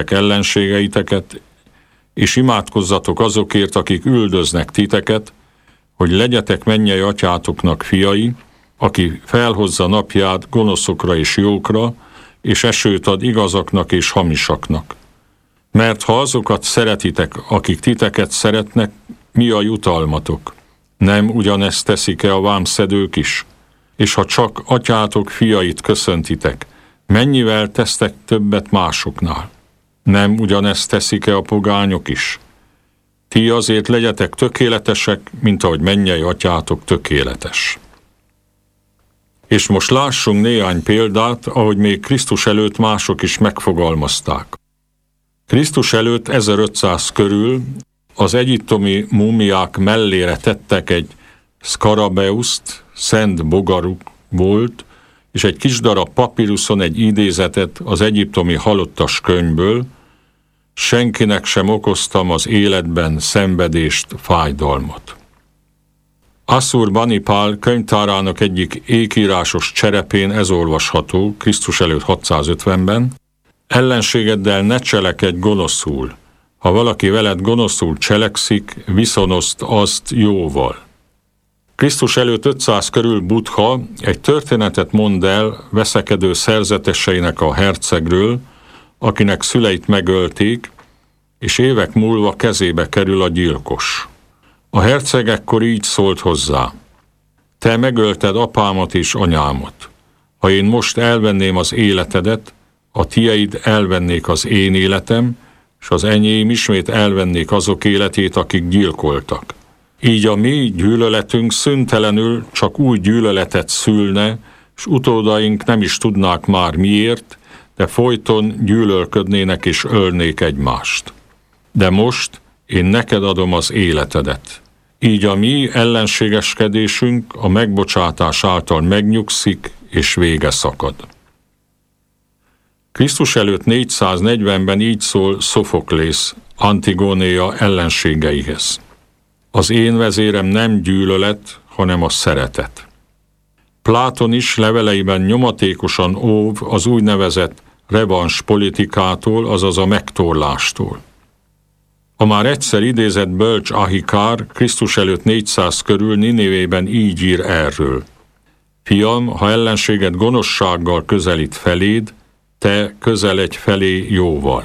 ellenségeiteket, és imádkozzatok azokért, akik üldöznek titeket, hogy legyetek mennyei atyátoknak fiai, aki felhozza napját gonoszokra és jókra, és esőt ad igazaknak és hamisaknak. Mert ha azokat szeretitek, akik titeket szeretnek, mi a jutalmatok? Nem ugyanezt teszik-e a vámszedők is? És ha csak atyátok fiait köszöntitek, mennyivel tesztek többet másoknál? Nem ugyanezt teszik-e a pogányok is? Ti azért legyetek tökéletesek, mint ahogy mennyei atyátok tökéletes. És most lássunk néhány példát, ahogy még Krisztus előtt mások is megfogalmazták. Krisztus előtt 1500 körül az egyiptomi múmiák mellére tettek egy szkarabeuszt, szent bogaruk volt, és egy kis darab papíruszon egy idézetet az egyiptomi halottas könyvből: senkinek sem okoztam az életben szenvedést, fájdalmat. Asszurbanipál könyvtárának egyik ékírásos cserepén ez olvasható, Krisztus előtt 650-ben: ellenségeddel ne cselekedj gonoszul, ha valaki veled gonoszul cselekszik, viszonozd azt jóval. Krisztus előtt 500 körül Buddha egy történetet mond el veszekedő szerzeteseinek a hercegről, akinek szüleit megölték, és évek múlva kezébe kerül a gyilkos. A herceg ekkor így szólt hozzá: te megölted apámat és anyámat. Ha én most elvenném az életedet, a tieid elvennék az én életem, és az enyém ismét elvennék azok életét, akik gyilkoltak. Így a mi gyűlöletünk szüntelenül csak új gyűlöletet szülne, és utódaink nem is tudnák már miért, de folyton gyűlölködnének és ölnék egymást. De most én neked adom az életedet. Így a mi ellenségeskedésünk a megbocsátás által megnyugszik, és vége szakad. Krisztus előtt 440-ben így szól Szofoklész Antigónéja ellenségeihez: az én vezérem nem gyűlölet, hanem a szeretet. Pláton is leveleiben nyomatékosan óv az úgynevezett revans politikától, azaz a megtorlástól. A már egyszer idézett bölcs Ahikár Krisztus előtt 400 körül Ninivében így ír erről: fiam, ha ellenséged gonoszsággal közelít feléd, te közeledj felé jóval.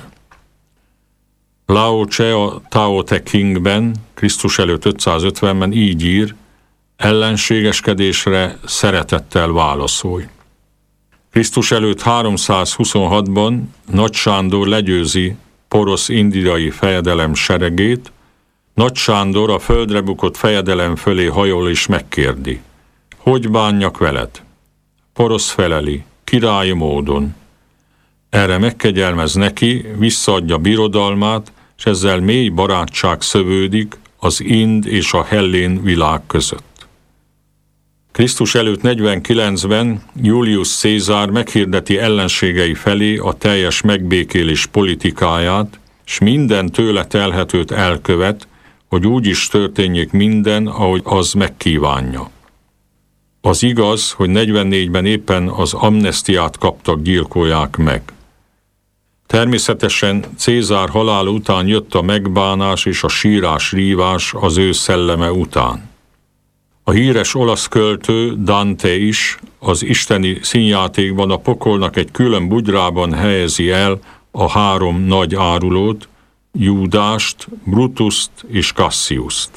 Lao Tse a Tao Te Chingben, Krisztus előtt 550-ben így ír: ellenségeskedésre szeretettel válaszolj. Krisztus előtt 326-ban Nagy Sándor legyőzi porosz indiai fejedelem seregét. Nagy Sándor a földre bukott fejedelem fölé hajol és megkérdi: hogy bánjak veled? Porosz feleli: királyi módon. Erre megkegyelmez neki, visszaadja birodalmát, és ezzel mély barátság szövődik az ind és a hellén világ között. Krisztus előtt 49-ben Julius Cézár meghirdeti ellenségei felé a teljes megbékélés politikáját, és minden tőle telhetőt elkövet, hogy úgy is történjék minden, ahogy az megkívánja. Az igaz, hogy 44-ben éppen az amnesztiát kaptak, gyilkolják meg. Természetesen Cézár halála után jött a megbánás és a sírás-rívás az ő szelleme után. A híres olasz költő Dante is az isteni színjátékban a pokolnak egy külön bugyrában helyezi el a három nagy árulót, Júdást, Brutust és Cassiust.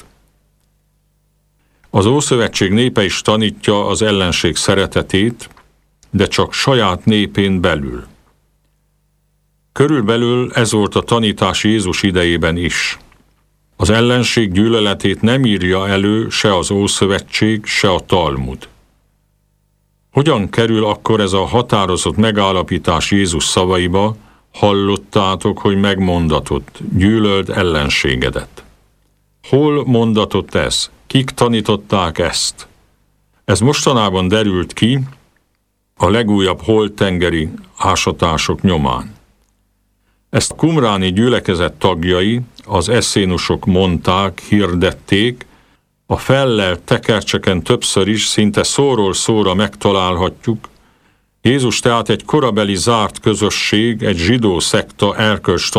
Az Ószövetség népe is tanítja az ellenség szeretetét, de csak saját népén belül. Körülbelül ez volt a tanítás Jézus idejében is. Az ellenség gyűlöletét nem írja elő se az Ószövetség, se a Talmud. Hogyan kerül akkor ez a határozott megállapítás Jézus szavaiba: hallottátok, hogy megmondatott, gyűlöld ellenségedet? Hol mondatott ez? Kik tanították ezt? Ez mostanában derült ki a legújabb holttengeri ásatások nyomán. Ezt a qumráni gyülekezet tagjai, az eszénusok mondták, hirdették, a fellelt tekercseken többször is, szinte szóról szóra megtalálhatjuk: Jézus tehát egy korabeli zárt közösség, egy zsidó szekta erkölcs